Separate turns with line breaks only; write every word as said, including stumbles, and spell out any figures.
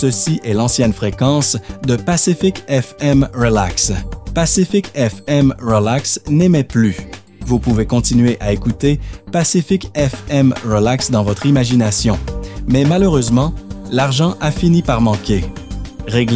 Ceci est l'ancienne fréquence de Pacific F M Relax. Pacific F M Relax n'émet plus. Vous pouvez continuer à écouter Pacific F M Relax dans votre imagination. Mais malheureusement, l'argent a fini par manquer. Réglez